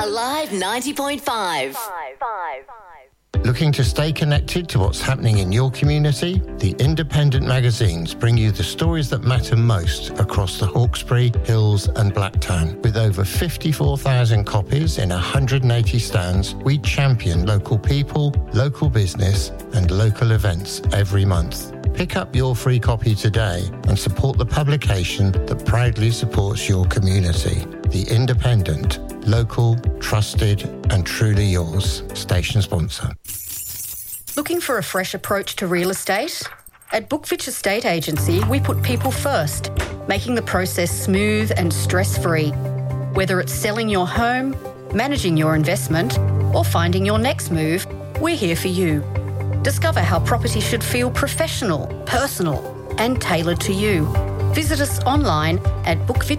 Alive 90.5. Looking to stay connected to what's happening in your community? The independent magazines bring you the stories that matter most across the Hawkesbury, Hills and Blacktown. With over 54,000 copies in 180 stands, we champion local people, local business and local events every month. Pick up your free copy today and support the publication that proudly supports your community. The Independent, local, trusted and truly yours. Station sponsor. Looking for a fresh approach to real estate? At Bookfitch Estate Agency, we put people first, making the process smooth and stress-free. Whether it's selling your home, managing your investment or finding your next move, we're here for you. Discover how property should feel professional, personal and tailored to you. Visit us online at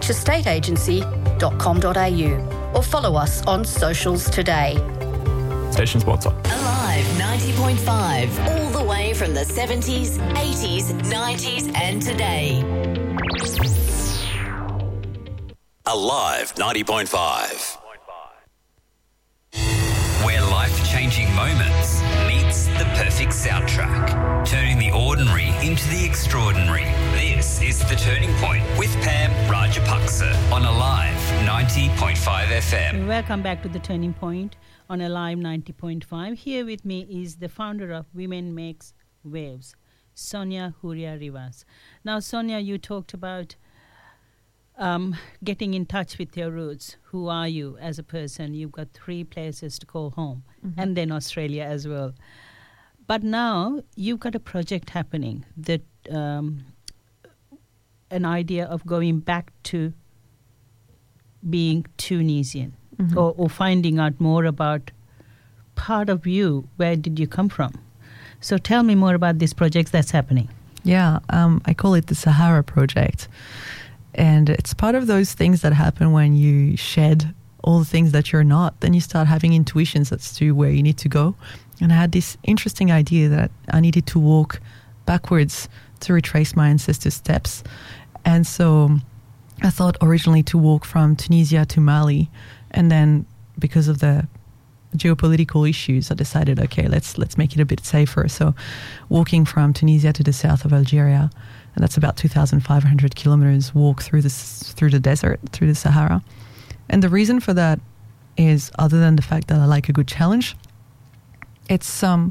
bookfitchestateagency.com.au or follow us on socials today. Station sponsor. Alive 90.5. All the way from the 70s, 80s, 90s and today. Alive 90.5. Where life-changing moments meets the perfect soundtrack, turning the ordinary into the extraordinary. This is The Turning Point with Pam Rajapaksa on Alive 90.5 FM. Welcome back to The Turning Point on Alive 90.5. Here with me is the founder of Women Makes Waves, Sonia Huria Rivas. Now, Sonia, you talked about getting in touch with your roots. Who are you as a person? You've got 3 places to call home, and then Australia as well. But now you've got a project happening that an idea of going back to being Tunisian or finding out more about part of you. Where did you come from? So tell me more about this project that's happening. Yeah, I call it the Sahara Project. And it's part of those things that happen when you shed all the things that you're not. Then you start having intuitions as to where you need to go. And I had this interesting idea that I needed to walk backwards to retrace my ancestors' steps. And so I thought originally to walk from Tunisia to Mali. And then because of the geopolitical issues, I decided, okay, let's make it a bit safer. So walking from Tunisia to the south of Algeria, and that's about 2,500 kilometers walk through the desert, through the Sahara. And the reason for that is, other than the fact that I like a good challenge, it's come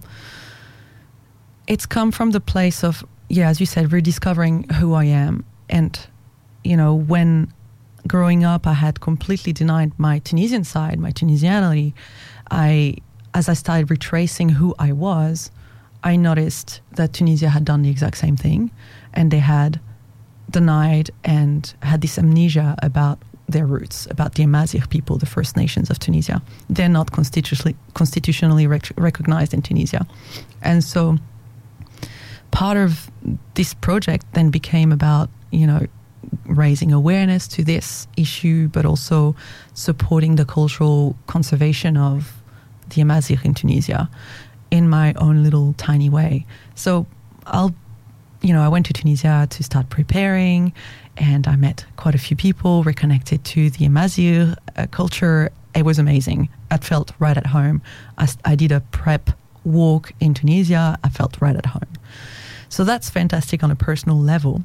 from the place of, as you said, rediscovering who I am. And, when growing up, I had completely denied my Tunisian side, my Tunisianity. As I started retracing who I was, I noticed that Tunisia had done the exact same thing, and they had denied and had this amnesia about their roots, about the Amazigh people, the First Nations of Tunisia. They're not constitutionally recognized in Tunisia. And so part of this project then became about, raising awareness to this issue, but also supporting the cultural conservation of the Amazigh in Tunisia in my own little tiny way. So I went to Tunisia to start preparing, and I met quite a few people, reconnected to the Amazigh culture. It was amazing. I felt right at home. I did a prep walk in Tunisia. I felt right at home. So that's fantastic on a personal level.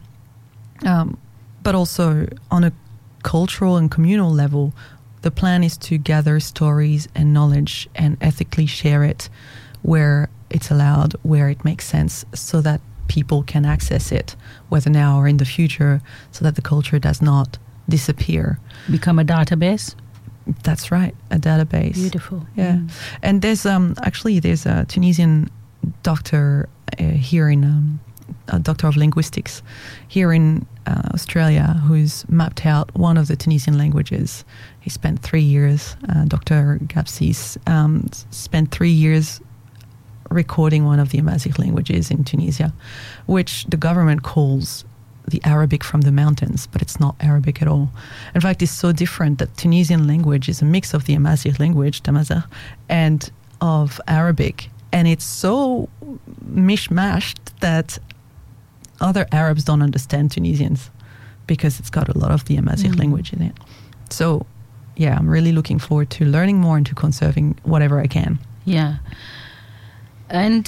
But also on a cultural and communal level, the plan is to gather stories and knowledge and ethically share it where it's allowed, where it makes sense, so that people can access it, whether now or in the future, so that the culture does not disappear. Become a database? That's right, a database. Beautiful. Yeah. And there's a Tunisian doctor here in a doctor of linguistics here in Australia who's mapped out one of the Tunisian languages. He spent 3 years, Dr. Gapsis, spent 3 years recording one of the Amazigh languages in Tunisia, which the government calls the Arabic from the mountains, but it's not Arabic at all. In fact, it's so different that Tunisian language is a mix of the Amazigh language, Tamazight, and of Arabic. And it's so mishmashed that other Arabs don't understand Tunisians because it's got a lot of the Amazigh language in it. So, yeah, I'm really looking forward to learning more and to conserving whatever I can. Yeah. And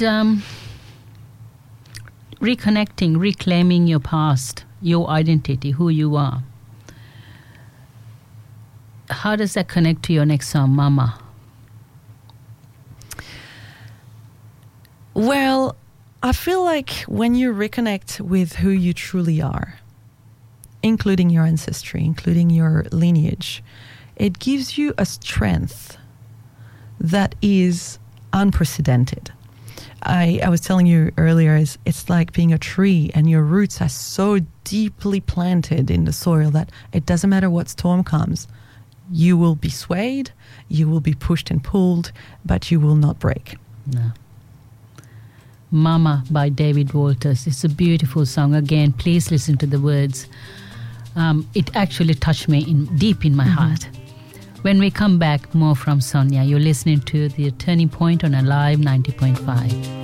reconnecting, reclaiming your past, your identity, who you are. How does that connect to your next song, Mama? Well, I feel like when you reconnect with who you truly are, including your ancestry, including your lineage, it gives you a strength that is unprecedented. I was telling you earlier, it's like being a tree and your roots are so deeply planted in the soil that it doesn't matter what storm comes. You will be swayed, you will be pushed and pulled, but you will not break. No. Mama by David Walters. It's a beautiful song. Again, please listen to the words. It actually touched me deep in my heart. When we come back, more from Sonia. You're listening to The Turning Point on Alive 90.5.